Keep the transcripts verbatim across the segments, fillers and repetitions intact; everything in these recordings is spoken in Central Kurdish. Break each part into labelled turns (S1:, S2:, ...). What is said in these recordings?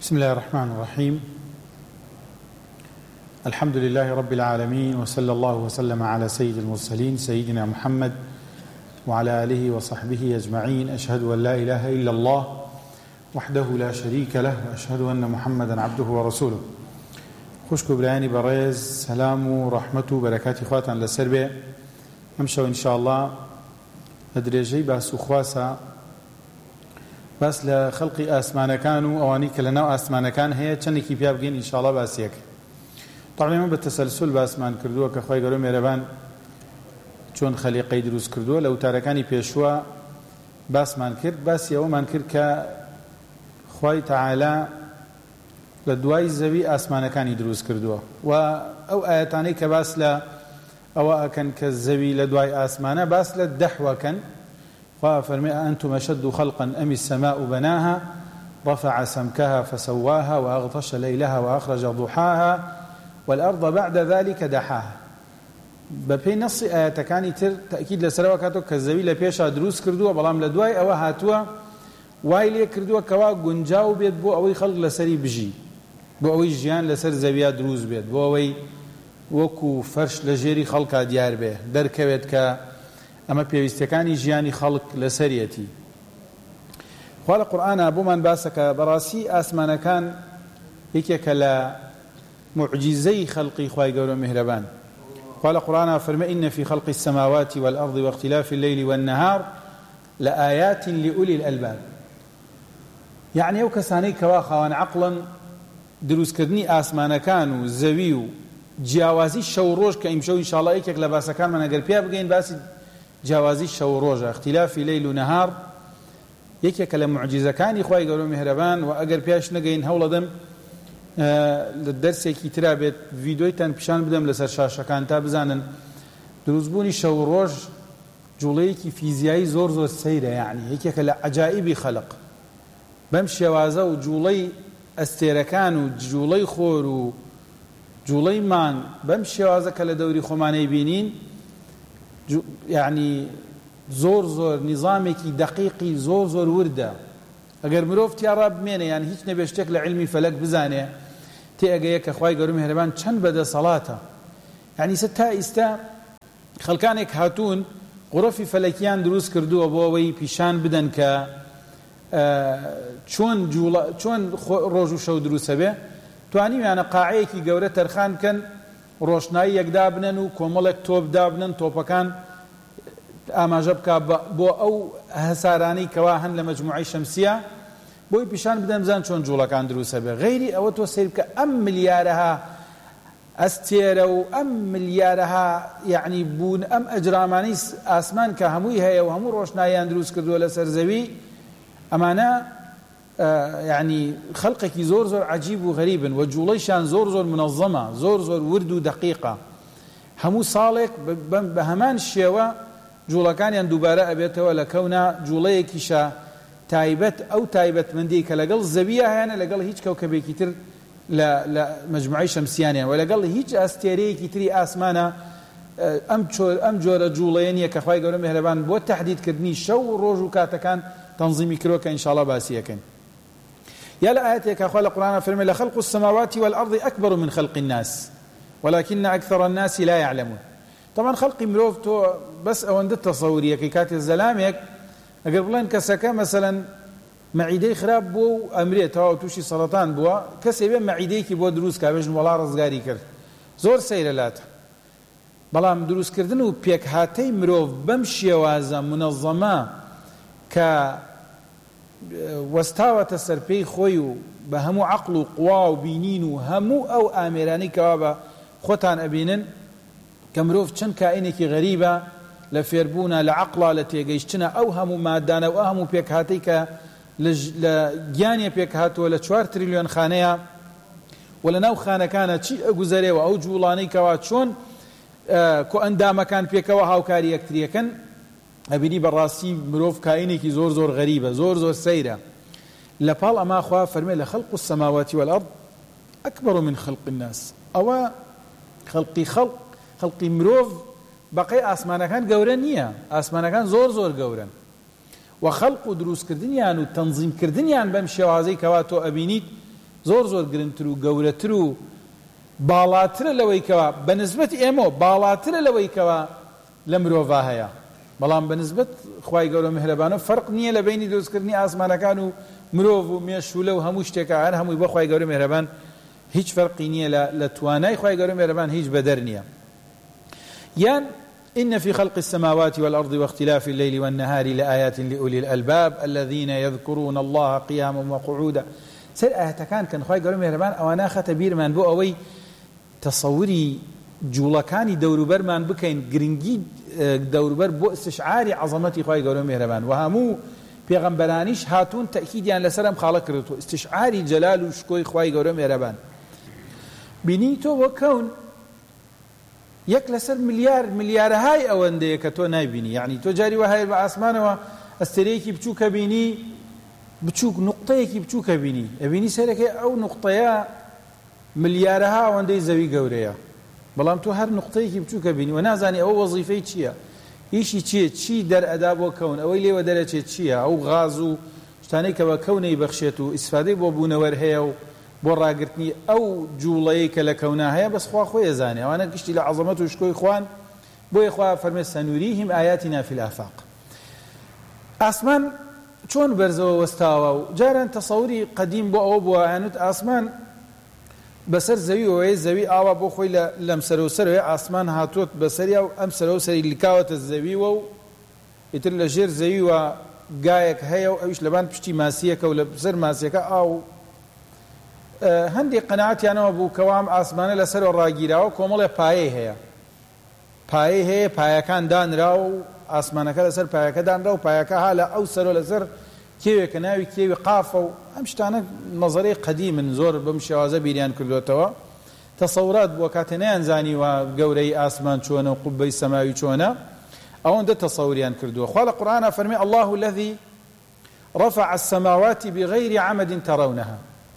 S1: بسم الله الرحمن الرحيم. الحمد لله رب العالمين، وصلى الله وسلم على سيد المرسلين سيدنا محمد وعلى آله وصحبه أجمعين. أشهد أن لا إله إلا الله وحده لا شريك له، وأشهد أن محمدا عبده ورسوله. خوشك براني بريز، سلام ورحمة وبركات خواتنا لسربة أمشوا إن شاء الله أدريجي باسو خواسا بس لخلق آسمان كانوا أواني كلنا آسمان كان هي تشنكي فيها بقين إن شاء الله باسيك. طبعا من بالتسلسل باسمان كردوه كخواي قالوا ميربان چون خليقي دروس كردوه لو تاركاني بيشوا باسمان كرد باس يومان كرد كخواي تعالى لدواي زوي آسمان كان دروس كردوه و أو آياتاني كباس ل أو أكن كالزوي لدواي آسمانه باس للدحوة كان فرمي أنتم أشد خلقا أم السماء بناها رفع سمكها فسواها وأغطش ليلها وأخرج ضحاها والأرض بعد ذلك دحاها. ببي نص آيات كان تر تأكيد لسروا كاتو كالزوي لبيشا دروس كردوا بلام لدواي أو هاتوا وايلي كردوا كوا جنجاو بيت بو أوي خلق لسري بجي بو أوي جيان لسر زويا دروس بيت بو أوي وكو فرش لجيري خلقا ديار به دركبت ك أما بيستكاني جياني خلق لسريتي. قال القرآن أبو من باسك براسي آسمان كان هيك كلا معجزي خلقي خواي قولوا مهربان. قال القرآن فرمى إن في خلق السماوات والأرض واختلاف الليل والنهار لآيات لأولي الألباب. يعني يو كساني كواخوان عقلا دروس كدني آسمان كانوا زويو جاوازي شوروش كإمشو إن شاء الله إيكك لباسا كان من أقر بيها بقين باسي جاوازي شوروجا اختلاف ليل ونهار يكيك لمعجزة كان إخوائي قالوا مهربان وأقر بياش نقين هولا دم آه للدرس يكي ترابط فيديويتان بشان بدم لسر شاشة كان تابزانا دروزبوني شوروج جوليكي فيزيائي زور زور سيرة يعني يكيك لعجائبي خلق بمشي وازا وجولي استيركان وجولي خور وجولي مان بمشي وازا كالدوري خماني بينين يعني زور زور نظامك دقيقي زور زور وردة اگر مروف تي رب مينه يعني هيك نبيشتك لعلمي فلك بزانه تي اگيك اخواي قالوا مهربان چند بدا صلاته يعني ستا استا خلقانك هاتون غرفي فلكيان دروس كردو ابوي بيشان بدن ك چون جولا چون روجو شو دروس به تواني يعني قاعيكي گوره ترخان كان روشنایی یک دابنن و کۆمەڵێک تۆپ دابنن تۆپەکان ئاماژە بکە بۆ ئەو هەسارانەی کەوا هەن لە مەجموعەی شەمسیە بۆی پیشان بدەن بزان چۆن جوڵەکان دروسە بێ. غەیری ئەوە تۆ سیر بکە ئەم ملیارەها ئەستێرە و ئەم ملیارەها یعنی بوون ئەم ئەجرامانەی ئاسمان کە هەمووی هەیە و هەموو ڕۆشناییان دروست کردووە لەسەر زەوی ئەمانە يعني خلقك زور زور عجيب وغريب وجوليشان زور زور منظمة زور زور ورد ودقيقة همو صالك بهمان الشيوة جولا كان يندوبارة أبيته ولا كونا جوليكيشا تايبت أو تايبت من ديك لقل زبية يعني لقل هيج كوكبي كتير لا لا مجموعي شمسيانية ولا قل هيج أستيري كتير آسمانا أم جور أم جور جولين يكخواي قولوا مهربان بو تحديد كدني شو روجو كاتكان تنظيمي كروكا إن شاء الله باسيكن. يا لآياتك أخوال القرآن فرمي لخلق السماوات والأرض أكبر من خلق الناس ولكن أكثر الناس لا يعلمون. طبعا خلق مروف تو بس أو عند التصورية كي كات الزلامك أقرب لين كسكا مثلا معيدي خراب بو أمريت هاو توشي سرطان بوا كسيبين معيدي كي بو دروس كابجن ولا رزقاري كرد زور سيرلات بلام دروس كردن و بيك هاتي مروف بمشي وازا منظمة ك وستاوة السرپی خویو به همو عقل و قوا و بینین و همو او آمیرانی که خوتان ابینن کمروف چند کائنکی غریبه لفیربونا لعقلا لتیگیشتنا او همو مادانا و همو پیک هاتی که لگیانی پیک هاتو لچوار تریلیون خانه ولا نو خانه کانا چی اگوزره و او جولانی که چون کو اندام کان پیک و هاوکاری اکتریکن أبني براسي مروف كائنك زور زور غريبة زور زور سيرة لبال أما أخوة فرمي لخلق السماوات والأرض أكبر من خلق الناس أو خلقي خلق خلقي مروف بقي آسمانا كان قورانية آسمانا كان زور زور قوران وخلق دروس كردنيان وتنظيم كردنيان بمشي وعزي كواتو أبينيت زۆر زۆر گرنگتر و گەورەتر و باڵاترە لەوەی کەوا بەنسبەتی ئێمە باڵاترە لەوەی کەوا لە مرۆڤ هەیە بەڵام بەنسبەت خوای گەورە میهرەبانە فەرق نییە لە بینی دروستکردنی ئاسمانەکان و مرۆڤ و مێشولە و هەموو شتێکە هەر هەمووی بە خوای گەورە میهرەبان هیچ فەرقی نییە لە توانای خوای گەورە میهرەبان هیچ بەدەر نییە. یان إن في خلق السماوات والأرض واختلاف الليل والنهار لآيات لأولي الألباب الذين يذكرون الله قياما وقعودا. سر آيات كان كان خواهي قالوا مهربان أوانا ختبير من بو أوي تصوري جوڵەکانی دەوروبەرمان بکەین گرنگی دەوروبەر بۆ استشعاری عەزەمەتی خی گەورە میهرەبان و هەموو پێغەمبەرانیش هاتوون تەئکیدیان لەسەرم خاڵە کردووە استشعاری جەلال و شکۆی خی گەورە میهرەبان. بینی تۆ وە کەون یەک لەسەر ملیار ملیارەهای ئەوەندەیە کە تۆ نایبینی، یعنی تۆ جاری وهەیە بە ئاسمانەوە ئەستێرەیەکی بچووکە بینی بچووک نوقتەیەکی بچووکە بینی ئەبینی سەرەکەی ئەو نوقتەیە ملیارەها ئەوەندەی زەوی گەورەیە بەڵام تۆ هەر نوقتەیەکی بچووکە بینی و نازانی ئەوە وەزیفەی چییە، ئیشی چییە، چی دەرئەدا بۆ کەون، ئەوەی لێوە دەرەچێت چییە، ئەو غاز و شتانەی کە بە کەونەی بەخشێت و ئیسفادەی بۆ بوونەوەر هەیە و بۆ ڕاگرتنی ئەو جوڵەیە کە لە کەونا هەیە بەس خوا خۆی ئەزانێ ئەوانە گشتی لە عەزەمەت و شکۆی خوان بۆیە خوا فەرمێ سەنوریهم ئایاتینا فی الآفاق. ئاسمان چۆن بەرزەوە وەستاوە و جاران تەسەوری قەدیم بۆ ئەوە بووە یانوت ئاسمان بەسەر زەوی ئەوەیە زەوی ئاوا بۆ خۆی لەم سەرە و سەرەوەی ئاسمان هاتووەت بەسەریا و ئەم سەرە و سەری لیکاوەتە زەویوە و ئیتر لە ژێر زەویوە گایەک هەیە و ئەویش لەبان پشتی ماسیەکە و لە سەر ماسیەکە ئاو هەندێک قەناعەتیانەوە بوو کەوام ئاسمانە لەسەرەوە ڕاگیراوە کۆمەڵێ پایەی هەیە پایەی هەیە پایەکان دانرا و ئاسمانەکە لەسەر پایەکە دانرا و پایەکە ها لە ئەو سەرۆ لەسەر کێوێکە ناوی کێوی قافە و ئەم شتانە نەزەرەی قەدیمن زۆر بەم شێوازە بیریان کردوێتەوە تەسەورات بووە کاتێ نەیانزانیوە گەورەی ئاسمان چۆنە و قوبەی سەماوی چۆنە ئەوەندە تەسەوریان کردووە. خوا لە قورئانە فەرمێ الله الذي رفع السماوات بغير عمد ترونها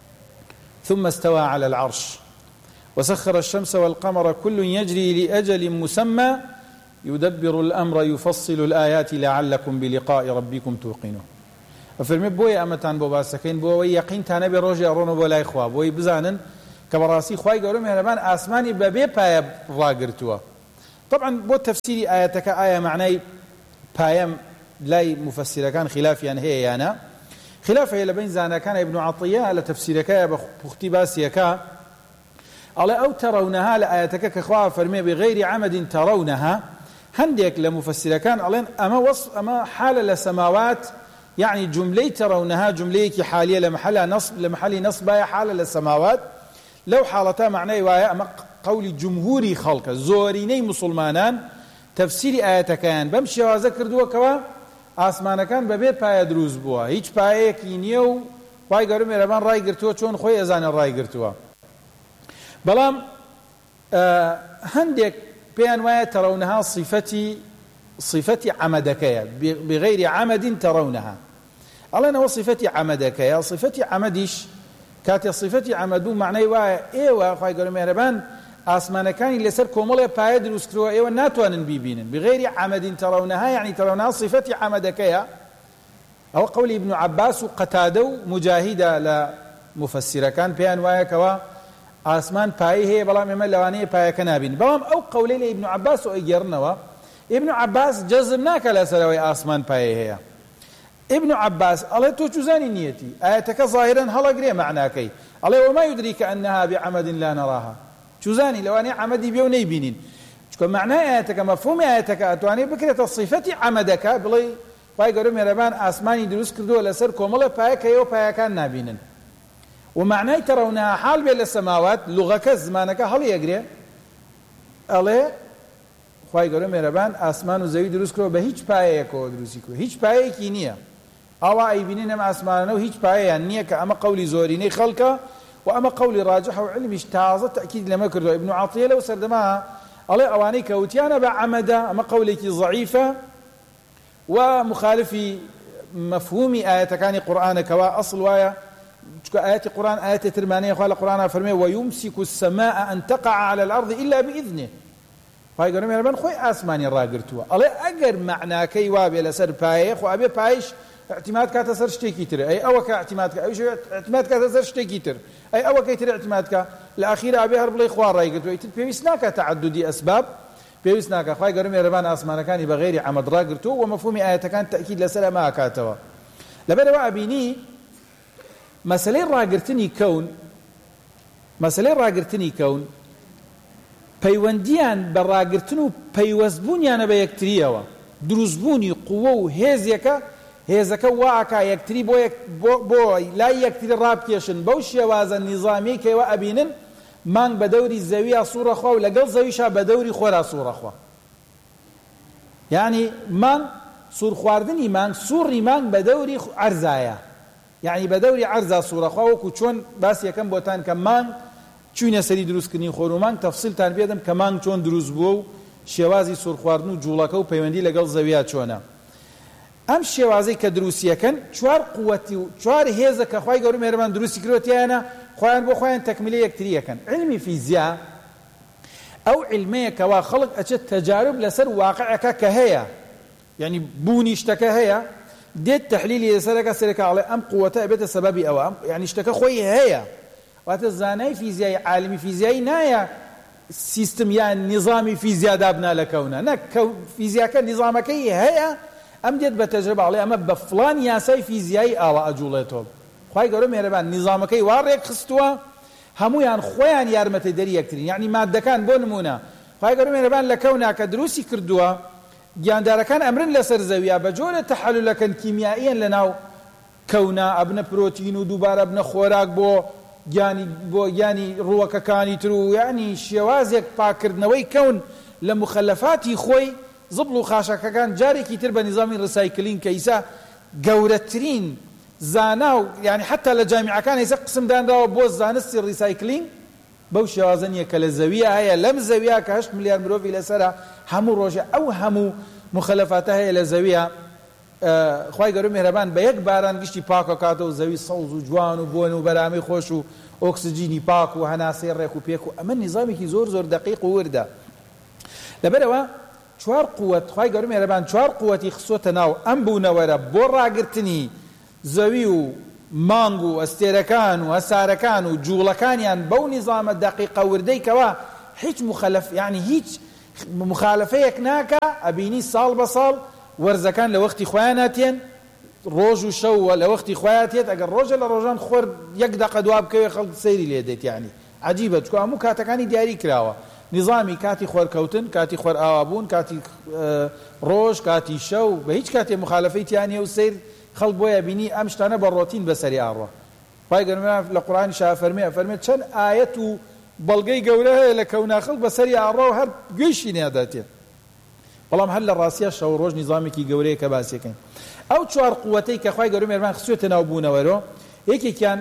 S1: ثم استوى على العرش وسخر الشمس والقمر كل يجري لأجل مسمى يدبر الأمر يفصل الآيات لعلكم بلقاء ربكم توقنون. ئەفەرمێ بۆیە ئەمەتان بۆ باسەکەین بۆ ئەوەی یەقینتانە بێ ڕۆژی ئەڕۆنەوە بۆ لای خوا بۆی بزانن کە بەڕاستی خوای گەورە میهرەبان ئاسمانی بەبێ پایە ڕاگرتووە. طبعا بۆ تەفسیری ئایەتەکە ئایا معنای پایەم لای مفەسیرەکان خلافیان هەیە یانە خلاف هەیە لە بین زانەکان ابن عەطیە لە تەفسیرەکەیە بە پوختی باسیەکە ئەڵێ ئەو تەڕەونەها لە ئایەتەکە کە خوا فەرمێ بغەیری عەمەد تەڕەونەها هەندێک لە مفەسیرەکان ئەڵێن ئەمە وەصف ئەمە حالە لە سەماوات يعني جملة ترونها جملة حالية لمحل نصب لمحل نصب حالة للسماوات لو حالتها معناه ويا أما قول جمهوري خلق زوريني مسلمانان تفسير آيات كان بمشي وذكر دوا كوا آسمان كان ببيت باي دروز بوا هيج باي كينيو باي قرم يربان راي قرتوا شون خوي أزان الراي قرتوا بلام آه هندك بيان ويا ترونها صفتي صفتي عمدكية بغير عمد ترونها الله أنا وصفتي عمدكية صفتي عمديش كاتي صفتي عمدو معناه واي ايوا خاي قالوا مهربان آسمان كان اللي سر كومله بايد وسكروا ايوا ناتوان بيبين بغير عمد ترونها يعني ترونها صفتي عمدكية أو قول ابن عباس وقتادو مجاهدة لمفسر كان بيان واي كوا آسمان باي هي بلا مما لواني باي كنابين بلام أو قولي ابن عباس وإجرنوا ابن عباس جزم ناك لسروي آسمان باي هي ابن عباس الله تو جزاني نيتي آياتك ظاهرا هلا قري معناكي الله وما يدريك أنها بعمد لا نراها جزاني لو أني عمدي بيوني بينين شكو معنى آياتك مفهوم آياتك أتواني بكرة الصفة عمدك بلي باي قرم يربان آسماني دروس كردو لسر كومله باي كيو باي كان نابينن ومعنى ترونها حال بين السماوات لغك زمانك هل يقري الله خواهی گەورە مێرەبان ئاسمان و زەوی دروست کردەوە بە هیچ پایەیەکەوە دروستی کردووە هیچ پایەیەکی نییە ئەوە ئەیبینین ئەم ئاسمانانە و هیچ پایەیان نییە کە ئەمە قەولی زۆرینەی خەڵکە و ئەمە قەولی ڕاجح و علمیش تازە تەئکید لەمە کردەوە ابن عەطیە لەو سەردەما ئەڵێ ئەوانەی کەوتیانە بە عەمەدە ئەمە قەولێکی ضەعیفە و مخالفی مەفهومی ئاەتەکانی قورئانەکەوە ئەسڵ وایە چونکە ئاەتی قورئان ئاەتی ترمانەیە خوا لە قورئانە فەرمێ وەیومسیک السەماء ئەن تەقع عەلە الأرض إلا بإذنه پای گەورە مێرەبان خۆی ئاسمانی ڕاگرتووە ئەڵێ ئەگەر معناکەی وابێ لەسەر پایە خۆ ئەبێ پایش اعتماد کاتە سەر شتێکی تر ئەی ئەوە کە اعتماد کە ئەوش اعتماد کاتە سەر شتێکی تر ئەی ئەوە کەیتر اعتماد کە لە ئاخیر ئابێ هەر بڵێ خوا ڕایگرتووە ئیتر پێویست ناکات تعددی ئەسباب پێویست ناکە خوای گەورە میهرەبان ئاسمانەکانی بەغێری عەمەد ڕاگرتووە و مەفهومی ئاەتەکان تەئکید لەسەر ئەمە ئاکاتەوە لەبەرەوە ئەبینی مەسەلەی ڕاگرتنی کەون مەسەلەی ڕاگرتنی کەون پەیوەندیان بە ڕاگرتن و پەیوەستبوونیانە بە یەکتریەوە دروستبوونی قووە و هێزێکە هێزەکە واکا یەکتری بۆ بۆ لای یەکتری ڕابکێشن بەو شێوازە نیزامی کەوە ئەبینن مانگ بە دەوری زەویە سوورەخوا و لەگەڵ زەویشا بە دەوری خۆرا سوورەخوا یعنی مانگ سوور خواردنی مانگ سووڕی مانگ بە دەوری عەرزایە یعنی بە دەوری عەرزا سوورەخوا وەکو چۆن باسی یەکەم بۆتان کە مانگ چوونە سەری دروستکردنی خۆر و مانگ تەفسیلتان پێدەم کە مانگ چۆن دروست بووە و شێوازی سوور خواردن و جوڵەکە و پەیوەندی لەگەڵ زەویە چۆنە ئەم شێوازەی کە دروستیەکەن چوار قووەتی و چوار هێزە کە خوای گەورە میهرەبان دروستی کردوتیانە خۆیان بۆ خۆیان تەکمیلەی یەکتریەکەن علمی فیزیا ئەو علمەیە کەوا خەڵک ئەچێت تەجارب لەسەر واقعەکە کە هەیە یعنی بوونی شتەکە هەیە دێت تەحلیلی لەسەرەکە سەرەکە ئەڵێ ئەم قووەتە ئەبێتە سەبەبی ئەوە یعنی شتەکە خۆی هەیە واتە زانای فیزیایی عالمی فیزیایی نایە سیستم یان نظامی فیزیا دابنا لە کەونە نە فیزیاکە نظامەکەی هەیە ئەم دێت بە تەجربە ئەڵێ ئەمە بە فڵان یاسای فیزیایی ئاوا ئەجوڵێتەوە خوای گەورە میهرەبان نظامەکەی وا ڕێک خستووە هەمویان خۆیان یارمەتەدەری یەکترین یعنی مادەکان بۆ نمونە خوای گەورە میهرەبان لە کەونا کە دروستی کردووە گیاندارەکان ئەمرن لەسەر زەویە بە جۆرە تەحەلولەکەن کیمیاییەن لەناو کەونا ئەبنە پرۆتین و دووبارە بنە خۆراک بۆ گیانی بۆ گیانی ڕووەکەکانی تر و یعنی شێوازێک پاکردنەوەی کەون لە مخەلەفاتی خۆی زبڵ و خاشەکەکان جارێکی تر بە نظامی ڕسایکلین کە ئیسا گەورەترین زانا و یعنی حتا لە جامیعەکان ئیسا قسم دانراوە بۆ زانستی ڕیسایکلین بەو شێوازە نییە کە لە زەویە هەیە لەم زەویە کە هەشت ملیار مرۆڤی لەسەرە هەموو ڕۆژە ئەو هەموو مخەلەفاتە هەیە لە زەویە خوای گەورە میهرەبان بە یەک باران گشتی پاکەکاتەوە و زەوی سەوز و جوان و بۆن و بەرامەی خۆش و ئۆکسجینی پاک و هەناسەی ڕێک و پێک و ئەمە نظامێکی زۆر زۆر دقیق و وردە لەبەرەوە چوار قووەت خوای گەورە میهرەبان چوار قووەتی خستووەتە ناو ئەم بوونەوەرە بۆ ڕاگرتنی زەوی و مانگ و ئەستێرەکان و هەسارەکان و جوڵەکانیان بەو نظامە دقیقە وردەی کەوا هیچ مخەلەف یعنی هیچ مخالفەیەک ناکە ئەبینی ساڵ بە ساڵ وەرزەکان لە وەختی خۆیان هاتێن ڕۆژ و شەوە لە وەختی خۆیان هاتێت ئەگەر ڕۆژە لە ڕۆژان خۆر یەک دەقە دوا بکەوێ خەڵک سەیری لێ دێت یعنی عەجیبە چکە هەموو کاتەکانی دیاری کراوە نظامی کاتی خۆرکەوتن کاتی خۆر ئاوابوون کاتی ڕۆژ کاتی شەو بە هیچ کاتێ مخالفەی تیانە و سیر خەڵک بۆیە بینی ئەم شتانە بە ڕۆتین بەسەری ئاڕۆ خوای گەورە لە قورئانی شا فەرمێ فەرمێت چەند ئایەت و بەڵگەی گەورە هەیە لە کەونا خەڵک بەسەری ئاڕۆ و هەر گوێیشی نێداتێت بەڵام هەر لە ڕاستیە شەو ڕۆژ نظامێکی گەورەیە کە باسیەکەین ئەو چوار قووەتەی کە خوای گەورە میهرەبان خستووەتە ناو بوونەوەرەوە یەکێکیان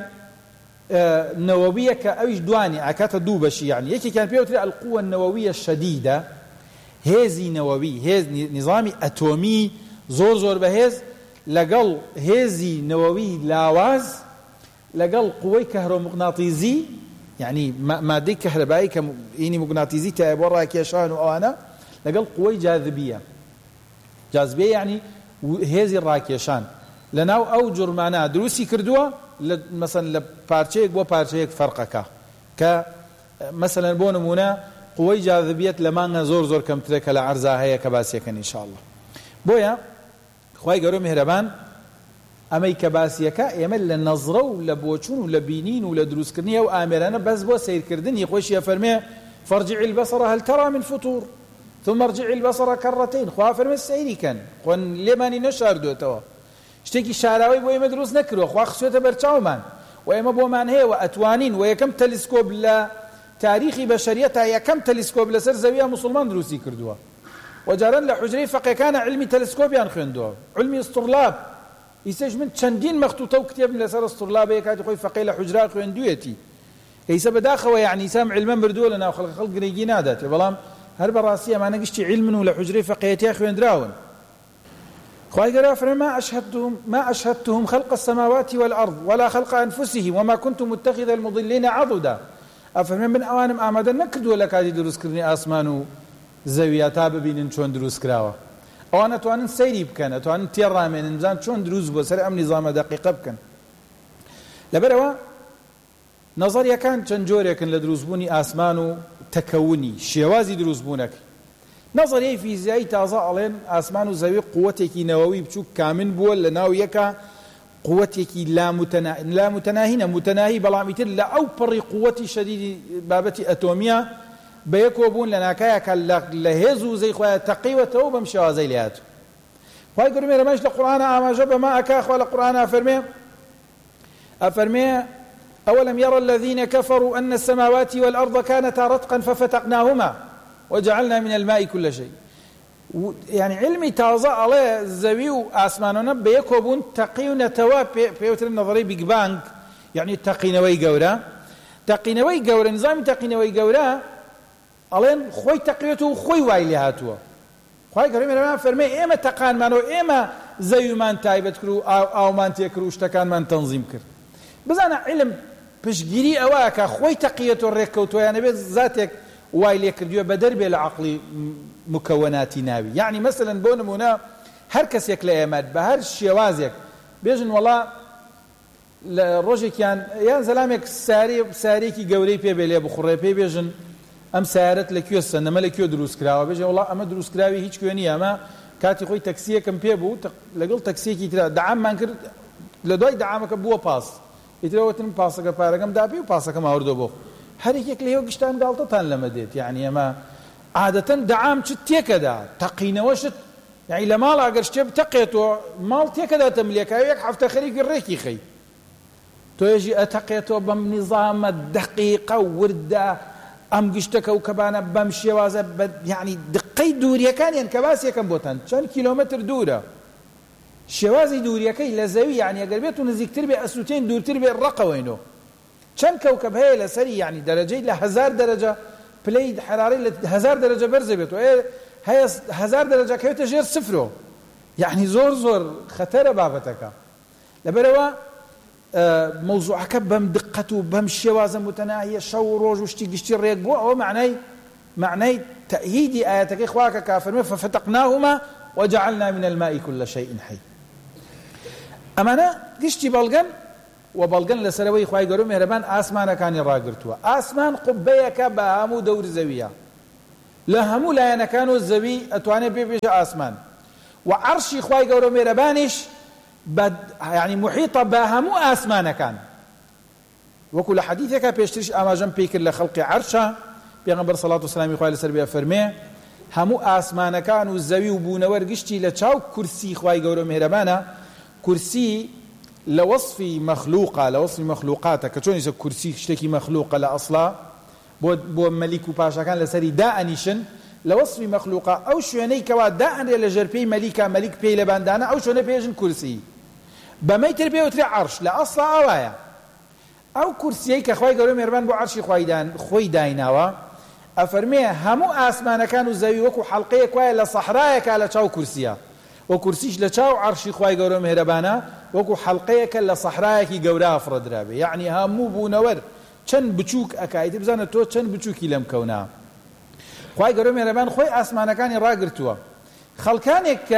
S1: نەوەویە کە ئەویش دوانی ئاکاتە دوو بەشی یعنی یەکێکیان پێوترێ القووە النەوەویە شەدیدە هێزی نەوەوی هێز نظامی ئەتۆمی زۆر زۆر بەهێز لەگەڵ هێزی نەوەوی لاواز لەگەڵ قووەی کەهرۆمغناتیزی یعنی مادەی کەهرەبایی کە ئینی مغناتیزی تایە بۆ ڕاکێشان و ئەوانە لەگەڵ قووەی جاذبیە جاذبیە یعنی هێزی ڕاکێشان لەناو ئەو جورمانە دروستی کردووە مەسەن لە پارچەیەک بۆ پارچەیەک فەرقەکە کە مەسەلەن بۆ نمونە قووەی جاذبیەت لە مانگە زۆر زۆر کەمترە کە لە عەرزا هەیە کە باسیەکەن ئینشاءالله بۆیە خوای گەورە میهرەبان ئەمەی کە باسیەکە ئێمە لە نەزڕە و لە بۆچوون و لە بینین و لە دروستکردنی ئەو ئامێرانە بەس بۆ سیرکردنی خۆشیە فەرمێ فارجع البصر هل ترى من فطور ثم ارجع البصر كرتين خوا فەرمێ سەیری کەن خۆن لێمانی نەشاردوێتەوە شتێکی شاراوی بۆ ئێمە دروست نەکردووە خوا خستوێتە بەرچاومان و ئێمە بۆمان هەیە و ئەتوانین و یەکەم تەلیسکۆب لە تاریخی بەشەریەتە یەکەم تەلیسکۆب لەسەر زەویە موسڵمان دروستی کردووە وجاران لە حوجرەی فەقێکانە علمی تەلسکۆپیان خوێندووە علمی ئەستڕلاب ئیسەش من چەندین مەختوتە و کتێبم لەسەر ئەستڕلابەیە کاتی خۆی فەقێ لە حوجرا خوێندوویەتی ئیسە بەداخەوە یعنی ئیسام علمە مردووە لە ناو خەڵک خەڵک گرنگی ناداتێ بەڵام هەر بەڕاستی ئەمانە گشتی علمن و لە حوجرەی فەقێیەتیا خوێندراون خوای گەورە فەرمێ ما أشهدتهم ما أشهدتهم خلق السماوات والأرض ولا خلق أنفسهم وما كنت متخذ المضلين عضدا ئەفەرمێ من ئەوانم ئامادە نەکردووە لە کاتی دروستکردنی ئاسمان و زەویە تا ببینن چۆن دروست کراوە ئەوان ئەتوانن سەیری بکەن، ئەتوانن تێڕامێنن، بزان چۆن دروست بووە سەر ئەم نیزامە دەقیقە بکەن. لەبەرەوە نەزەریەکان چەند جۆرێکن لە دروستبوونی ئاسمان و تەکەونی شێوازی دروستبوونەکە. نەزەریەی فیزیایی تازە ئەڵێن ئاسمان و زەوی قووەتێکی نەوەوی بچووک کامن بووە لە ناو یەکە، قووەتێکی لا متەناهینە، متەناهی بەڵامی تر لە ئەو پڕی قووەتی شەدیدی بابەتی ئەتۆمیە بە یەکۆ بوون لە ناکایەکە لە هێز و زەی خۆیان تەقیوەتەوە بەم شێوازەی لێ هاتووە. خوای گەورە مێرەمەش لە قورئانە ئاماژە بەما ئەکا، خوا لە قورئانە ئەفەرمێ ئەفەرمێ أولم يرى الذين كفروا أن السماوات والأرض كانتا رتقا ففتقناهما وجعلنا من الماء كل شيء. يعني علمي تازە ئەڵێ زەوی و ئاسمانۆنە بە یەکۆ بوون تەقیونەتەوە، پێوترە نەظەرەی بیگ بانگ، یعنی تەقینەوەی گەورە. تەقینەوەی گەورە، نظامی تەقینەوەی گەورە ئەڵێن خۆی تەقیوێت و خۆی وای لێ هاتووە. خوای گەورە مێرەمان فەرمێ ئێمە تەقانمانەوە، ئێمە زەویمان تایبەت کرد و ئاومان تێ کرد و شتەکانمان تەنزیم کرد. بزانە علم پشتگیری ئەوە کە خۆی تەقیەت و ڕێککەوتووە، یانە بێت زاتێک وای لێ کردووە بە دەربێ لە عەقڵی مکەوەناتی ناوی. یعنی مەسەلەن بۆ نمونە هەر کەسێک لە ئێمە بە هەر شێوازێک بێژن وەڵا لە ڕۆژێکیان یان زەلامێک سارێکی گەورەی پێ بێ لێ بخوڕێ، پێی بێژن ئەم سیارەت لەکوێ سەنەمە لەکوێ دروست کراوە، بێژە وەڵا ئەمە دروستکراوی هیچ کوێ نییە، ئەمە کاتی خۆی تەکسیەکەم پێ بوو لەگەڵ تەکسیەکی ترا دەعاممان کرد، لە دوای دەعامەکە بووە پاس، ئیترەوەتن پاسەکە پارەکەم داپی و پاسەکەم هاوردۆ بۆ هەرێکێک لەێوە گشتان گاڵتەتان لەمە دێت. یعنی ئەمە عادەتەن دەعام چت تێکەدا، تەقینەوەشت یعنی لە ماڵ ئەگەر شتێ بتەقێتەوە ماڵ تێکەداتە ملێکاوی یەک هەفتە خەریکی ڕێکی خەی، تۆیەژی ئەتەقێتەوە بەم نیزامە دەقیقە وردە ئەم گشتە کەوکەبانە بەم شێوازە، یعنی دقەی دووریەکانیان کە باسیەکەم بۆتان چەند کیلۆمەتر دوورە شێوازی دووریەکەی لە زەوی، یعنی ئەگەر بێت و نزیکتر بێ ئەسووتێن دوورتر بێ ڕقەوەینەوە. چەند کەوکەب هەیە لەسەری، یعنی دەرەجەی لە هەزار دەرەجە پلەی حرارەی لە هەزار دەرەجە بەرزە بێت و هەیە هەزار دەرەجە کەوێتە ژێر سفرۆ، یعنی زۆر زۆر خەتەرە بابەتەکە. لەبەرەوە مەوزوعەکە بەم دقەت و بەم شێوازە متەناهیە، شەو و ڕۆژ و شتی گشتی ڕێک بووە، ئەوە معنای معنای تەئییدی ئاەتەکەی خوا کە کافەرمێ فەفەتەقناهما وجعلنا من الماء كل شيء حي. ئەمانە گشتی بەڵگەن و بەڵگەن لەسەرەوەی خوای گەورە مێرەبان ئاسمانەکانی ڕاگرتووە. ئاسمان قوبەیەکە بە هەموو دەور زەویە، لە هەموو لایەنەکان و زەوی ئەتوانێت پێبێژە ئاسمان، و عەرشی خوای گەورە مێرەبانیش یعنی محیطە بە هەموو ئاسمانەکان. وەکو لە حەدیثێکە پێشتریش ئاماژەم پێی کرد لە خەڵقی عەرشە، پێغەمبەر سەڵات و سەلامی خوای لەسەر بێ فەرمێ هەموو ئاسمانەکان و زەوی و بوونەوەر گشتی لە چاو کورسی خوای گەورە مێرەبانە. کورسی لە وەصفی مەخلوقە، لە وەصفی مەخلوقاتە کە چۆنیسە کورسی شتێکی مەخلوقە لە ئەسڵا بۆ مەلیک و پاشەکان لەسەری دائەنیشن، لە وەصفی مەخلوقە ئەو شوێنەی کەوا دائەنرێ لە ژەرپەی مەلیکە، مەلیک پێی لە باندانە، ئەو شوێنە پێژن کورسی، بەمەی تر پێوترێ عەرش، لە ئەسڵا ئەوایە. ئەو کورسیەی کە خوای گەورە مێرەبان بۆ عەرشی خۆی دایناوە، ئەفەرمێ هەموو ئاسمانەکان و زەوی وەکو حەڵقەیەک وایە لە سەحرایەکە لە چاو کورسیە، و کورسیش لە چاو عەرشی خوای گەورە مێرەبانە وەکو حەڵقەیەکە لە سەحرایەکی گەورە ئەفڕەدرابێ. یعنی هەموو بوونەوەر چەند بچووک ئەکایت، بزانە تۆ چەند بچووکی لەم کەونا. خوای گەورە مێرەبان خۆی ئاسمانەکانی ڕاگرتووە. خەڵکانێک کە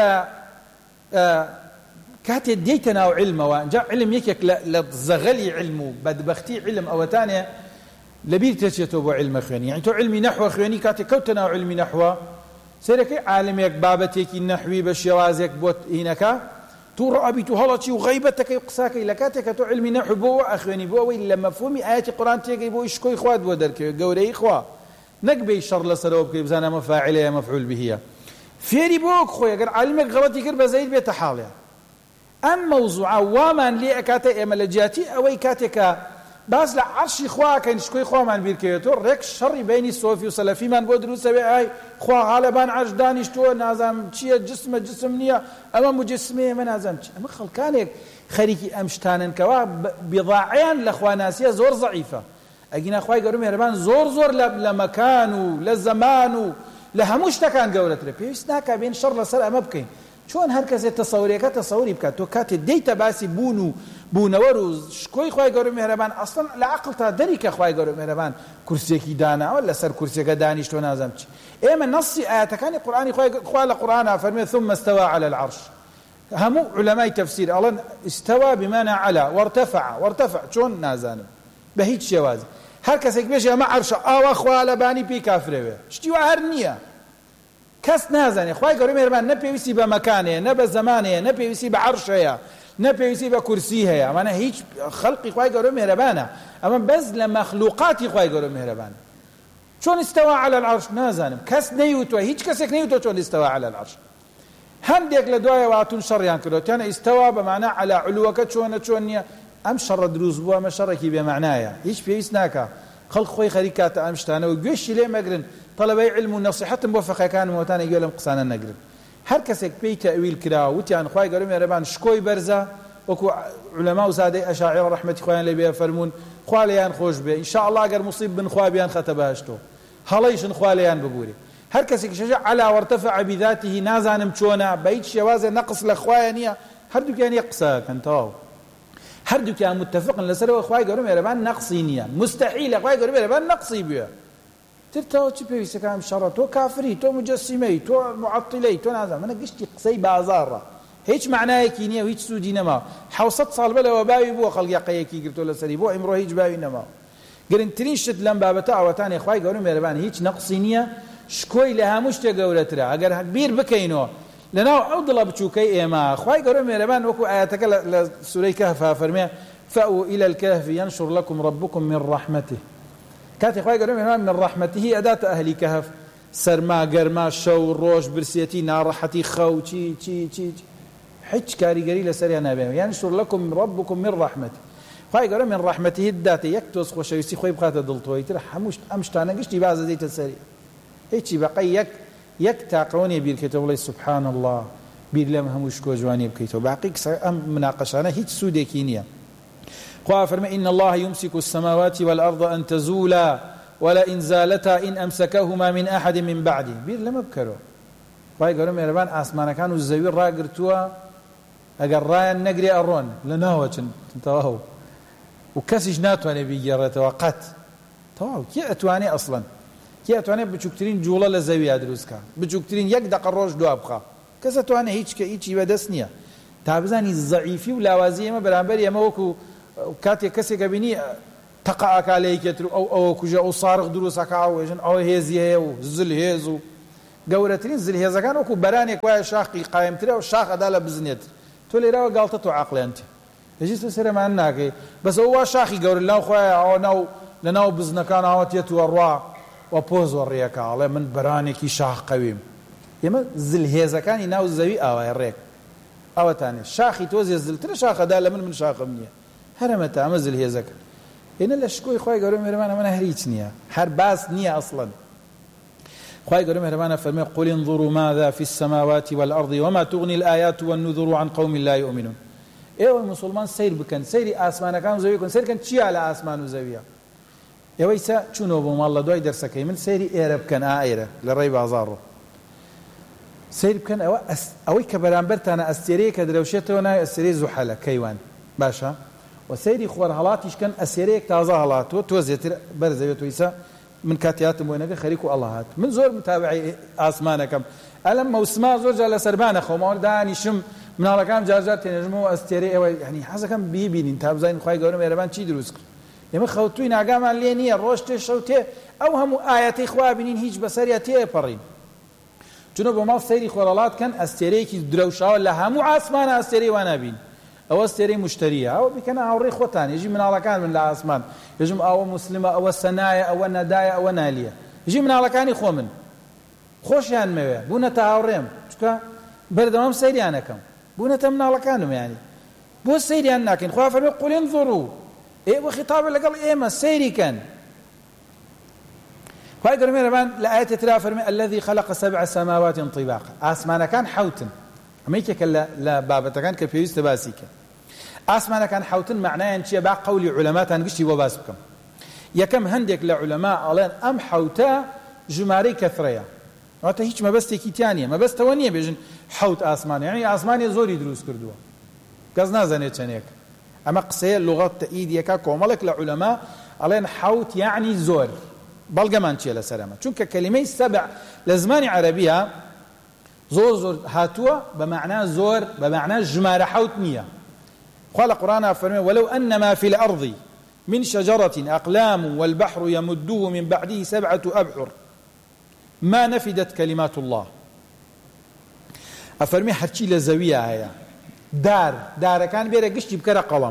S1: کاتێ دێیتە ناو علمەوە، ئەنجا علم یەکێک لە زەغەلی علم و بەدبەختی علم ئەوەتانێ لەبیر تێچێتەوە بۆ علمە خوێنی. یعنی تۆ علمی نەحوە خوێنی، کاتێک کەوتە ناو علمی نەحوە، سەرەکەی عالمێک بابەتێکی نەحوی بە شێوازێک بۆت هینەکە، تو ڕابیت و هەڵەچی و غەیبەتەکەی و قساکەی لە کاتێکە تۆ علمی نەحو بۆەوە ئەخوێنی، بۆ ئەوەی لە مەفهومی ئاەتی قورئان تێگەی بۆ ئیشکۆی خوات بۆ دەرکەوێت، گەورەی خوا، نەک بێی شەڕ لەسەرەوە بکەی بزانە ئەمە فاعیلەیە مەفعول بهیە. فێری بۆ خۆی ئەگەر عالمێک غەڵەتی کرد بە زەید بێتە حاڵێ. ئەم مەوزوعە وامان لێ ئەکاتە ئێمە لە جیاتی ئەوەی کاتێکە باز لە عەرشی خواکەین شکۆی خوامان بیرکەوێتەوە، ڕێک شەڕی بینی سۆفی و سەلەفیمان بۆ دروستە بێ، ئای خوا غالبان عەرش دانیشتووە، نازانم چییە، جسمە جسم نییە، ئەمە مجسمەیە، ئەمە نازانم چی. ئەمە خەڵکانێک خەریکی ئەم شتانن کەوا بیضاعیان لە خواناسیە زۆر زەعیفە. ئەگینا خوای گەورە مێرەبان زۆر زۆر لە مەکان و لە زەمان و لە هەموو شتەکان گەورەترە. پێویست ناکا بێن شەڕ لەسەر ئەمە بکەین. چۆن هەر کەسێک تەسەوورێکە تەسەووری بکات، تۆ کاتێ دەیتە باسی بوون و بوونەوە و شکۆی خوای گەورە میهرەبان ئەسڵەن لە عەقڵ تا دەری کە خوای گەورە میهرەبان کورسێکی داناوە لەسەر کورسێکە دانیشتۆ نازانم چی. ئێمە نەسی ئاەتەکانی قورئانی خوا لە قورئانە فەرمێ ثم استوى على العرش. هەموو علەمای تەفسیر ئەڵێن استوى بمعنى على وارتفع وارتفع چۆن نازانم بە هیچ شێوازی. هەر کەسێک بێژێ ئەمە عەرشە ئاوا خوا لەبانی پێی کافرەوێ شتی وا هەر نییە. کەس نازانێ خوای گەورە میهرەبان نە پێویستی بە مەکانەیە نە بە زەمانەیە نە پێویستی بە عەرش هەیە نە پێویستی بە کورسی هەیە. ئەمانە هیچ خەڵقی خوای گەورە میهرەبانە. ئەمە بەس لە مەخلوقاتی خوای گەورە میهرەبانە. چۆن استوى على العرش نازانم کەس نەیوتوە هیچ کەسێک نەیوتوە چۆن استوى على العرش. هەندێک لە دوایەوە هاتوون شەڕیان کردوتیانە ئیستەوا بەمعنە على علووەکە چۆنە چۆن نییە. ئەم شەڕە دروست بووە ئەمە شەڕێکی بێمعنایە هیچ پێویست ناکە خەڵک خۆی خەریک کاتە ئەم شتانەوە گوێشی لێ مەگرن. تەڵەبەی علم و نەسیحەتم بۆ فەقێکانمەوەتانە گوێ لەم قسانە نەگرن. هەر کەسێک پێی تەویل کراوە وتیان خوای گەورە میهرەبان شکۆی بەرزە وەکو عولەما و زادەی ئەشاعیرە ڕەحمەتی خۆیان لێ بێ فەرموون خوا لێیان خۆش بێ ئینشاءالله ئەگەر موسیب بن خوا بیان خەتە بەهەشتەوە هەڵەیشن خوا لێیان ببووری. هەر کەسێک شەژە علا وارتفع بذاته نازانم چۆنە بە هیچ شێوازێ نەقص لە خوایە نییە هەردووکیان یەک قسەکەن تەواو هەردووکیان متفقن لەسەرەوە خوای گەورە میهرەبان نەقسی نییە مستحیلە خوای گەورە میهرەبان نەقسی بووە. تر تەوە چی پێویستەکەم شەڕە تۆ کافری تۆ مجەسیمەی تۆ معەطیلەی تۆ نازانم منە گشتی قسەی بازاڕە هیچ معنایەکی نییە و هیچ سوودی نەما. حەوسەد ساڵ بەلەوە باوی بووە خەڵکی قەیەکی گرتۆ لەسەری بۆ ئیمڕۆ هیچ باوی نەما. گرنگترین شت لەم بابەتە ئەوەتانێ خوای گەورە میهرەبان هیچ نەقسی نییە شکۆی لە هەموو شتێک گەورەترە. ئەگەر بیر بکەینەوە لەناو ئەو دڵە بچووکەی ئێمە خوای گەورە میهرەبان وەکو ئاەتەکە لە سورەی کەهف فەرمێ فأووا إلى الكهف ينشر لكم ربكم من رحمته. كاتي خوای گەورە میهرەبان من رحمته أداة أهل كهف سەرما گەرما شەو ڕۆژ برسێتی ناڕەحەتی خەو چی چی چی هیچ کاریگەری لەسەریان نابێ. ينشر لكم ربكم من رحمته. خوای گەورە من رحمته داتە یەک تۆز خۆشەویستی خۆی بخاتە دڵتۆی تر هەموو ئەم شتانە گشتی بازە دەیتە سەری هیچی بەقەی یەک یەک تاقەوەنێ بیرکەیتەوە بڵێ سوبحان الله بیر لەم هەموو شکۆ جوانی بکەیتەوە باقی ئەم مناقەشانە هیچ سوودێکی نییە. خوا فەرمێ إن الله يمسك السماوات والأرض أن تزولا ولئن زالتا إن أمسكهما من أحد من بعده. بیر لەمە بکەرەوە خوای گەورە میهرەبان ئاسمانەکان و زەوی ڕاگرتووە ئەگەر ڕایان نەگرێ ئەڕۆن لە ناوەچن تەواو و کەسیش ناتوانێ بیگێڕێتەوە قەت تەواو کێ ئەتوانێ ئەسڵەن کێ ئەتوانێ بچووکترین جوڵە لە زەویە دروستکە بچووکترین یەک دەقە ڕۆژ دوا بخە کەس ئەتوانێ هیچ کە هیچی بەدەست نییە. تا بزانی زەعیفی و لاوازی ئێمە بەرامبەر ئێمە وەکو کاتێک کەسێکە بینی تەقەعەکە لە یەکێتر و ئەو ئەوە کوژە ئەو سارق دروستەکە وێژن ئەوە هێزی هەیە و زل هێز و گەورەترین زل هێزەکان وەکو بەرانێک وایە شاخی قایمترە و شاخ ئەدا لە بزنێت تۆ لێرەوە گاڵتە تۆ عەقڵیانتە هیچ سەرمان ناکەی بەس ئەو وا شاخی گەورە لەناو خۆیە ئەوە ناو لەناو بزنەکان ئەوە تێتووە ڕوا و پۆز وەڕێیەکە ئەڵێ من بەرانێکی شاخ قەویم. ئێمە زل هێزەکانی ناو زەوی ئاوای ڕێک ئەوەتانێ شاخی تۆزێ زلترە شاخەدا لە من من شاخم نییە هەرەمە تا ئەمە زل هێزەکە. ئێنە لە شکۆی خوای گەورە میهرەبان ئەمە هەر هیچ نییە هەر باس نییە ئەسڵەن. خوای گەورە میهرەبانە فەرمێ قل انظروا ماذا في السماوات والأرض وما تغني الآيات والنذر عن قوم لا يؤمنون. ئێوە مسلمان سیر بکەن سەیری ئاسمانەکان و زەوی بکەن سیرکەن چیا لە ئاسمان و زەویە. ئێوەی سا چوونەوە بۆ ماڵ لە دوای دەرسەکەی من سەیری ئێرە بکەن ئائێرە لە ڕێی بازاڕۆ سیر بکەن ئەوە ئەوەی کە بەرامبەرتانە ئەستێرەیە کە درەوشێتەوە ناوی ئەستێرەی زوحەلە کەیوان باشە و سەیری خۆر هەڵاتیشکەن ئەسێرەیەک تازە هەڵاتوە تۆ زێتر بەرزەوێت ویسا من کاتیاتم بۆنەکە خەریک و ئەڵڵا هات من زۆر متابعی ئاسمانەکەم ئەلەم مەوسما زۆر جار لە سەربانە خۆمەوە دانیشم مناڵەکان جارجار تێنێژمەوە ئەستێرەی ئەوە یعنی حەزەکەم بیبینین تا بزانین خوای گەورە میهرەبان چی دروست کرد. ئێمە خەوتووی ناگامان لێ نییە ڕۆژ تێ شەو تێ ئەو هەموو ئاەتەی خوا بینین هیچ بەسەریە تێپەڕین چونە بۆ ماڵ سەیری خۆرەڵات کەن ئەستێرەیەکی درەوشاوە لە هەموو ئاسمانە ئەستێرەی وا نابین ئەوە ئەستێرەی مشتریە ئەوە بیکەنە هاوڕێی خۆتان هێژی مناڵەکان من لە ئاسمان هێژم ئەوە موسلیمە ئەوە سەنایە ئەوە نەدایە ئەوە نالیە هێژی مناڵەکانی خۆ من خۆشیان مەوێ بوونەتە هاوڕێم چکە بەردەوام سەیریانەکەم بوونەتە مناڵەکانم یانی بۆ سەیریان ناکەین خوا فەرمێ قل انظروا ئێوە خیتابە لەگەڵ ئێمە سەیریکەن. خوای گەورە میهرەبان لە ئاەتێ ترا فەرمێ الذي خلق سبع سماوات طباقا ئاسمانەکان حەوتن ئەمە یەکێکە لە بابەتەکان کە پێویستە باسی کە ئاسمانەکان حەوتن معنایان چییە با قەولی عولەماتان گشتی بۆ باس بکەم. یەکەم هەندێک لە عولەما ئەڵێن ئەم حەوتە ژمارەی کەثرەیە ئەواتە هیچ مەبەستێکی تیان نییە مەبەستەوە نییە بێژن حەوت ئاسمان یعنی ئاسمانی زۆری دروست کردووە کەس نازانێت چەندێک أما قصير لغة تأييدية كوملك لعلماء علينا حوت يعني زور بلغ مانشي لسلامة چونك كلمة سبع لزمان عربية زور زور هاتوا بمعنى زور بمعنى جمار حوت نية قال القرآن فرمي ولو أن ما في الأرض من شجرة أقلام والبحر يمده من بعده سبعة أبحر ما نفدت كلمات الله أفرمي حرشي لزوية هيا دار دار كان بيرا قشتي بكرة قلم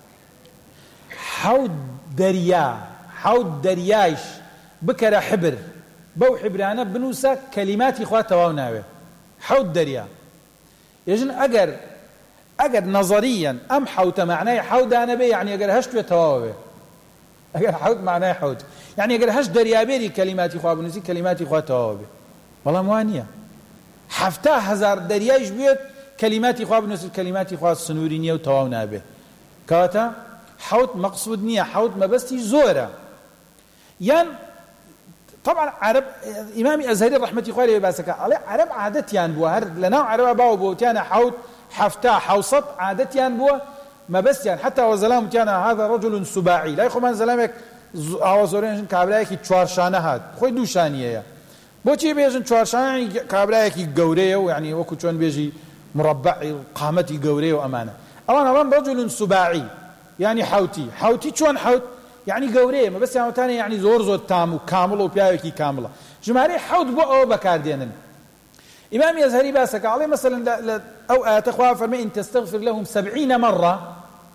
S1: حوت دريا حوت درياش بكرة حبر بو حبرانا بنوسا كلمات إخوات تواوناوي حوت دريا يجن أجر أجر نظريا أم حوت معناه حوت أنا بي يعني أجر هشت وتواوي أجر حوت معناه حوت يعني أجر هش دريا بيري كلمات إخوات بنوسي كلمات إخوات تواوي والله موانية حفتا هزار درياش بيت كلمات إخوات بنوسي كلمات إخوات سنورينية وتواوناوي كاتا حوت مقصود نية حوت ما بس زورة يعني طبعا عرب إمامي أزهري رحمة الله باسك عليه عرب عادتيان بوا هر لنا عرب باو بوتيانا حوت حفتا حوصت عادتيان بوا ما بس يعني حتى وزلام تيانا هذا رجل سباعي لا يخو من زلامك آوازورين كابلايكي چوارشانه هاد خوي دو شانيه بوچی بيجن چوارشانه كابلايكي غوريه يعني وكو چون بيجي مربع قامتي غوريه وامانه اوان اوان رجل سباعي يعني حوتي حوتي چون حوت يعني قوريه ما بس يعني تاني يعني زور زور تام وكامل وبياوكي كامله جماري حوت بو او بكاردينن امام يزهري باسك عليه مثلا او اتخوا فرمي ان تستغفر لهم سبعين مره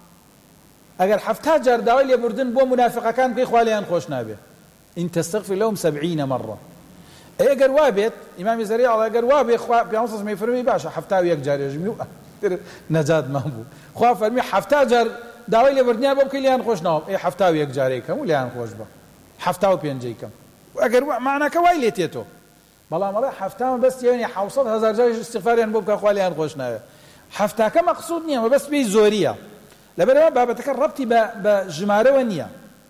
S1: اگر حفتا جار داوي لي بردن بو منافقه كان بي خواليان خوش نابه ان تستغفر لهم سبعين مره اگر وابت امام يزهري على اگر وابي خوا بيانصص ما يفرمي باشا حفتا ويك جار يجميو نجات ما بو خوا فرمي حفتا جار داوي لي بردنيا بو كليان خوش ناو اي حفتا ويك جاريكم وليان خوش با حفتا وبينجيكم واگر معنى كوايلتيتو بلا مره حفتا بس يعني حوصل هزار جاي استغفار يعني بو كخواليان خوش ناو حفتا كمقصود نيه بس بي زوريه لبدا بابتك ربطي بجماره ونيه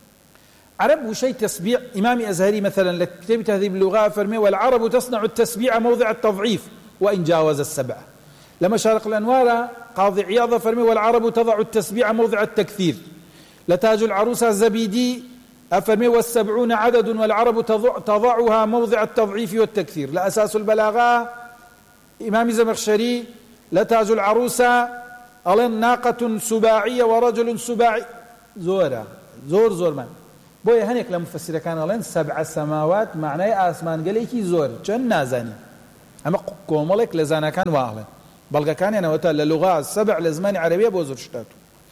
S1: عرب وشيء تسبيع امام ازهري مثلا لكتاب تهذيب اللغه فرمي والعرب تصنع التسبيع موضع التضعيف وان جاوز السبع لما شارق الأنوار قاضي عياض فرمي والعرب تضع التسبيع موضع التكثير لتاج العروس الزبيدي أفرمي والسبعون عدد والعرب تضع تضعها موضع التضعيف والتكثير لأساس البلاغة إمام زمخشري لتاج العروس ألين ناقة سباعية ورجل سباعي زورة زور زور من بوي هنيك لمفسر كان ألين سبع سماوات معناه آسمان قليكي زور جن نازاني أما كوملك لزانا كان واهلا بلغا كان يعني وتا اللغة السبع لزمان عربية بوزر شتاتو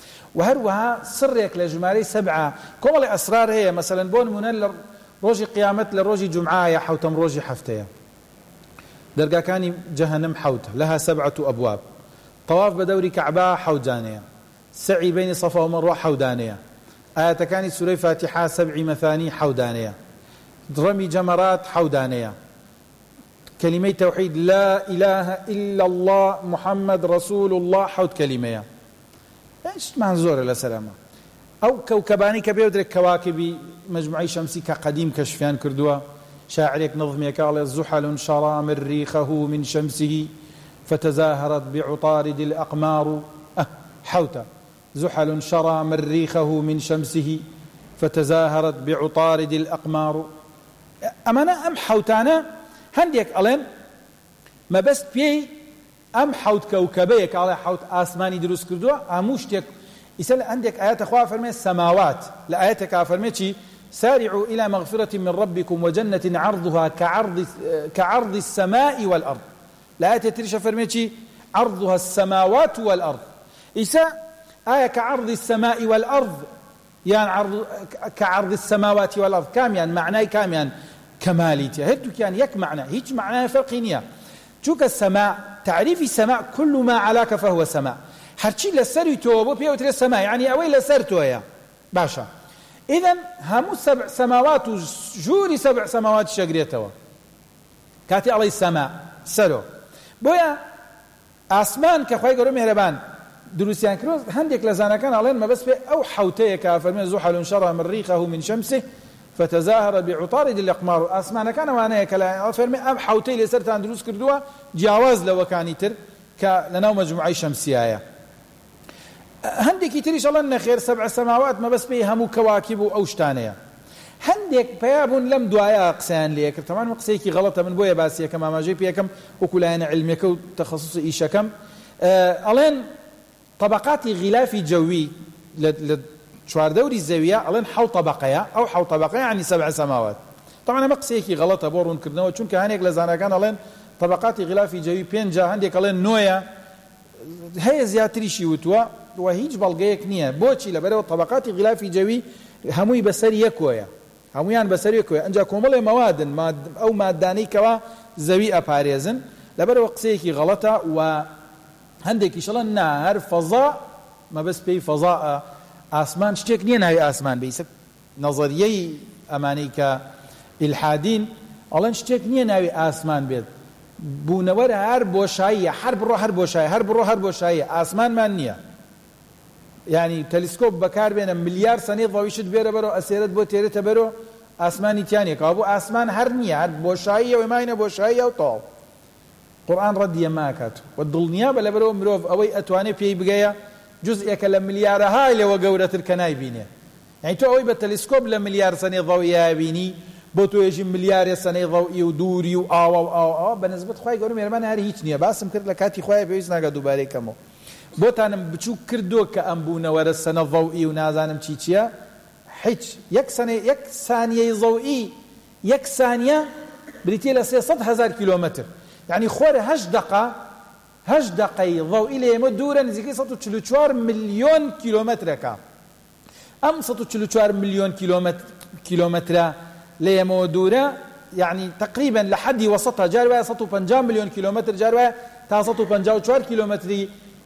S1: وهروها سرك لجماري سبعة كل أسرار هي مثلا بون من روجي قيامة لروجي جمعة يا حوتم روجي حفتيا درجة كان جهنم حوته لها سبعة أبواب طواف بدوري كعبة حوجانية سعي بين صفا ومروة حودانية آيات كان سورة فاتحة سبع مثاني حودانية رمي جمرات حودانية كلمة توحيد لا إله إلا الله محمد رسول الله حوت كلمة ايش منظور لسلامة أو كوكباني كبير درك كواكبي مجموعي شمسي كقديم كشفيان كردوا شاعرك نظمي قال زحل شرى مريخه من شمسه فتزاهرت بعطارد الأقمار أه حوتا زحل شرى مريخه من شمسه فتزاهرت بعطارد الأقمار أمانا أم حوتانا هنديك ألين ما بس بي أم حوت كوكبيك على حوت آسماني دروس كردوا أموشتك يسأل عندك آيات أخوة فرمي السماوات لآياتك فرمي سارعوا إلى مغفرة من ربكم وجنة عرضها كعرض كعرض السماء والأرض لآيات تريش فرمي عرضها السماوات والأرض إسا آية كعرض السماء والأرض يعني عرض كعرض السماوات والأرض كام يعني معناه كام يعني كماليتي هدو كان يك معنى هيج معناه فرقينية شوك السماء تعريف السماء كل ما علاك فهو سماء هرشي لسر توبو بيوتر السماء يعني أوي لسر تويا باشا إذن هم سبع سماوات جوري سبع سماوات شجريتوا كاتي على السماء سرو بويا آسمان كخوي قرو مهربان دروسيان كروز هنديك لزانا كان علين ما بس في أو حوتيه كافرمين زحل شرى مريخه من شمسه فتزاهر بعطارد الأقمار أسمان كان وانا كلا فرمي أم حوتي لسرت عن دروس كردوا جاوز لو كان يتر كلنا مجموعة شمسية هەندێکی تریش ئەڵێن نەخێر سەبع سەماوات مەبەست پێی هەموو کەواکب و ئەو شتانەیە. هەندێک پێیابوون لەم دوایە قسەیان لێ کرد، تەمان قسەیەکی غەڵەتە، من بۆیە باسی یەکەم ئاماژەی پێ یەکەم وەکو لایەنە عیلمیەکە و تەخەسوس ئیشەکەم. ئەڵێن طبقاتی غلافی جەوی لە چواردەوری زەویە ئەڵێن حەوت طبقەیە، ئەو حەوت طبقەیە یعنی سەبع سەماوات. طبعا ئەمە قسەیەکی غەڵەتە بۆ ڕوونکردنەوە، چونکە هەندێک لە زانەکان ئەڵێن طبقاتی غلافی جەوی پێنجە، هەندێک ئەڵێن نۆیە، هەیە زیاتریشی وتووە و هیچ بەڵگەیەک نییە. بۆچی؟ لەبەرەوە طبقاتی غلافی جەوی هەمووی بەسەر یەکۆیە، هەمویان بەسەر یەکۆیە، ئەنجا کۆمەڵێ مەوادن ئەو مادانەی کەوا زەوی ئەپارێزن، لەبەرەوە قسەیەکی غەڵەتە. و هەندێکیش ئەڵێن نا هەر فەزا مەبەست پێی فەزاە، ئاسمان شتێک نییە ناوی ئاسمان بێ. نەزەریەی ئەمانەی کە ئیلحادین ئەڵێن شتێک نییە ناوی ئاسمان بێت، بوونەوەرە هەر بۆشاییە، هەر بڕۆ هەر بۆشایە، هەر بڕۆ هەر بۆشاییە، ئاسمانمان نییە. یعنی تەلیسکۆپ بەکار بێنە ملیار سەنەی ڕەویشت بێرە بەرەوە ئەسێرت بۆ تێرێتە بەرەوە ئاسمانی تیانێکەوە، بۆ ئاسمان هەر نییە، هەر بۆشاییە و ماینە بۆشاییە و تەواو. قورئان ڕەدیە ماکات و دڵنیابە لەبەرەوە مرۆڤ ئەوەی ئەتوانێت پێی بگەیە جزئێکە لە ملیارەهای لێوە گەورەتر کە نایبینێ. یعنی تۆ ئەوەی بە تەلیسکۆپ لە ملیار سەنەی ڕەویە بینی، بۆ تۆیژی ملیارێ سەنەی ڕەوئی و دووری و ئاوە و ئاوە بەنسبەت خوای گەورە مێرمان هەر هیچ نییە. باسم کرد لە کاتی خۆیان پێویست ناگە دووبارەیەکەمەوە بۆتانم بچوو کردو کە ئەم بوونەوەرە سەنە ڕەوئی و نازانم چی چییە. هیچ یەک سەنە یەک سانیەی ڕەوئی یەک سانیە بریتێ لە سێسەد هەزار کیلۆمەتر، یعنی خۆرە هەشت دقە هەشت دقەی ڕەوئی لە ئێمە دوورە نزیکەی سەد و چل و چوار ملیۆن کیلۆمەترەکە. ئەم سەد و چل و چوار ملیۆن کیلۆمەترە لە ئێمەوە دوورە، یعنی تقریبا لە حەدی وەسەتە، جار وایە سەد و پەنجا ملیۆن کیلۆمەتر، جار وایە تا سەد و پەنجا و چوار کیلۆمەتری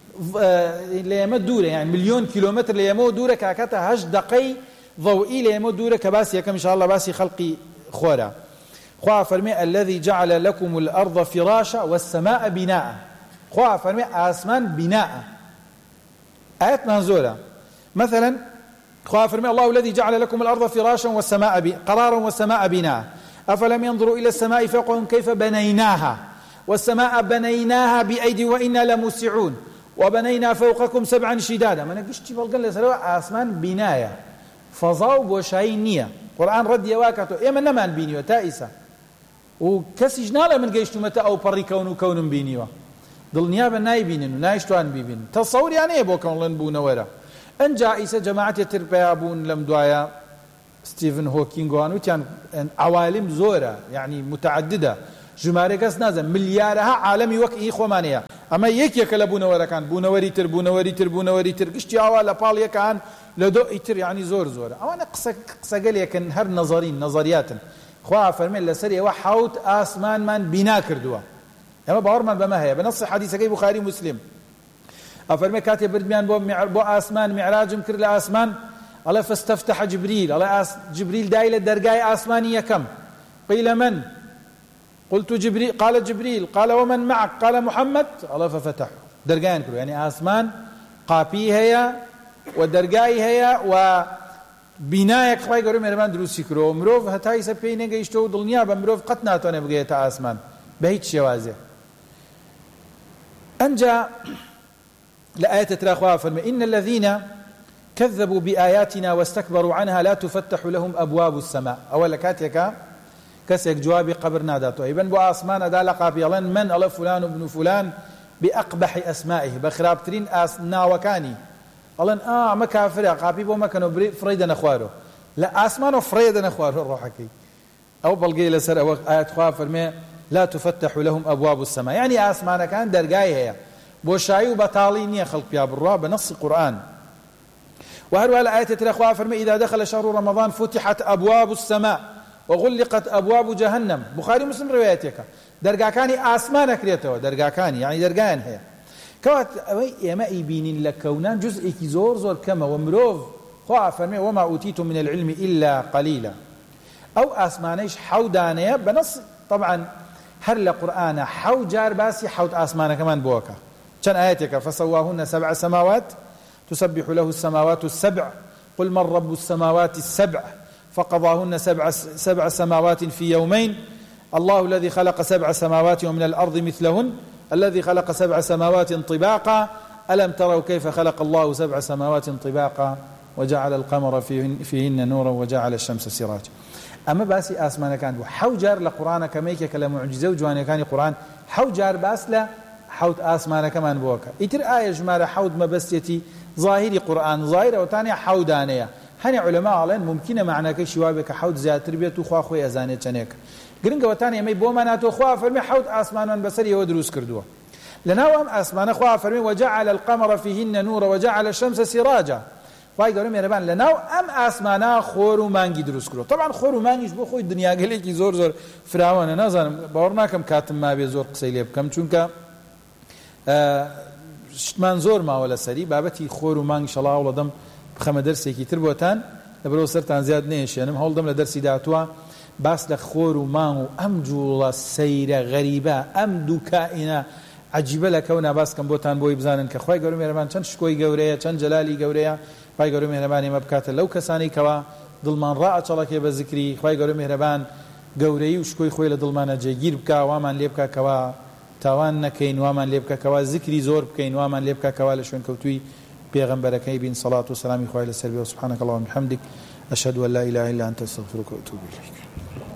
S1: لە ئێمە دوورە، یعنی ملیۆن کیلۆمەتر لە ئێمەوە دوورە کاکەتە هەشت دقەی ضوئی لە ئێمە دوورە، کە باسی یەکەم ئینشاءالله باسی خەڵقی خۆرە. خوا فەرمێ الذي جعل لكم الأرض فراشا والسماء بناء. خوا فەرمێ ئاسمان بناء. ئاەتمان زۆرە. مثلا خوا فرمي الله الذي جعل لكم الأرض فراشا والسماء قرارا والسماء بناء أفلم ينظروا إلى السماء فوقهم كيف بنيناها والسماء بنيناها بأيدي وإنا لموسعون وبنينا فوقكم سبعا شدادا. من قشتي بلقن لسروا آسمان بناية فضاو بوشاي نية. قرآن رد يواكتو إيما نمان بينيو تائسة وكسي جنالا من قيشتو متى أو بري كونو كون بينيو دل نيابا ناي بينينو نايشتوان بيبين تصور يعني إيه بوكون لنبونا ورا ئەن جائیسە جەماعەتی تر پێیا بوون لەم دوایە ستیڤن هۆکینگۆیان وتیان عوالم زۆرە، یعنی متعددە، ژمارە کەس نازانێت، ملیارەها عالەمی وەک ئی خۆمانەیە. ئەمە یەکێکە لە بوونەوەرەکان، بوونەوەری تر بوونەوەری تر بوونەوەری تر گشتی ئاوا لە پاڵ یەکان لە دۆ ئیتر، یعنی زۆر زۆرە. ئەوانە قسەگەلێکن هەر نەزەرین نەزەریاتن. خوا فەرمێن لەسەر ئێوە حەوت ئاسمانمان بینا کردووە. ئێمە باوەڕمان بەمە هەیە بە نەسی حەدیثەکەی بوخاری مسلم. أفرمي كاتب بردمان بو بو آسمان معراج مكر لآسمان الله فاستفتح جبريل الله جبريل دايل الدرجاي آسمانية كم قيل من قلت جبريل قال جبريل قال ومن معك قال محمد الله ففتح درجاين كله يعني آسمان قابي هي ودرجاي هي وبنايك خواي قرر مرمان دروسي كرو مروف هتاي سبينه جيشتو دنيا بمروف قطنا تونه بقيت آسمان بهيت شوازه أنجا لآية تراخوا فرمي إن الذين كذبوا بآياتنا واستكبروا عنها لا تفتح لهم أبواب السماء. أولا كاتيكا كسيك جوابي قبر ناداتو إبن بو آسمان أدال قابيلان من ألا فلان ابن فلان بأقبح أسمائه بخرابترين آس ناوكاني ألان آه مكافر قابي بو مكانو فريدا نخوارو لا آسمانو فريدا نخوارو روحكي أو بلقي لسر آية خوا فرمي لا تفتح لهم أبواب السماء، يعني آسمان كان درقاي هي بوشاي وبطالي نية خلق بها بالروا بنص القرآن. وهروا الآية ترى فرمي إذا دخل شهر رمضان فتحت أبواب السماء وغلقت أبواب جهنم. بخاري مسلم روايتك درقا كاني آسمان كريتوا درقا كاني يعني درقان هي كوات يما يبين لك كونان جزء كزور زور كما ومروف خوا فرمي وما أوتيتم من العلم إلا قليلا أو آسمانيش حودانية بنص طبعا هر لقرآن حو جار باسي حود آسمان كمان بوكا كان آياتك فسواهن سبع سماوات تسبح له السماوات السبع قل من رب السماوات السبع فقضاهن سبع, سبع سماوات في يومين الله الذي خلق سبع سماوات ومن الأرض مثلهن الذي خلق سبع سماوات طباقا
S2: ألم تروا كيف خلق الله سبع سماوات طباقا وجعل القمر فيهن نورا وجعل الشمس سراجا. أما باسي آسمان كان بو حو جار لقرآن كميك كلمعجزة وجواني كان قرآن حو جار باس لا حوت آسمان كمان بوكا إتر آية جمالة حوت مبستيتي ظاهري قرآن ظاهرة وتانية حودانية. هني علماء علين ممكن معناك شوابك حوت زياد تربية وخوا خوي أزاني تشنيك قرنقة وتانية مي بوماناتو خوا فرمي حوت آسمان بسري ودروس كردوه لناوام آسمان خوا فرمي وجعل القمر فيهن نورا وجعل الشمس سراجا. خواهی گەورە مێرەبان لەناو ئەم ئاسمانە خۆر و مانگی دروست کردووە. طبعا خۆر و مانگیش بۆ خۆی دنیاگەلێکی زۆر زۆر فراوانە. نازانم باوەڕ ناکەم کاتم مابێ زۆر قسەی لێ بکەم چونکە شتمان زۆر ماوە لەسەری بابەتی خۆر و مانگ ئینشەڵڵا هەوڵ دەدەم بخەمە دەرسێکی تر بۆتان لەبەرەوە سەرتان زیاد نێشێنم. هەوڵ دەم لە دەرسی داهاتووە باس لە خۆر و مانگ و ئەم جوڵە سەیرە غەریبە ئەم دوو کائینە عجیبە لە کەونا باس کەم بۆتان بۆی بزانن کە خی گەورە مێرەبان چەند شکۆی گەورەیە چەند جەلالی گەورەیە. خی گەورە مێرەبان ئێمە بکاتە لەو کەسانی کەوا دڵمان ڕائەچەڵەکێ بە زیکری. خی گەورە مێرەبان گەورەی و شکۆی خۆی لە دڵمانە جێگیر بکە وامان لێ بکە کەوا تاوان نەکەین وامان لێ بکە کەوا زیکری زۆر بکەین وامان لێ بکە کەوا لە شوێن کەوتووی پێغەمبەرەکەی بین سەڵات و سەلامی خوای لەسەر بێ و سبحانەک اللهم وبحەمدیک ئەشهەدو ئەن لا ئیلاهە ئیلا ئەنتە ئەستەغفیرک وئەتوب ئیلەیک.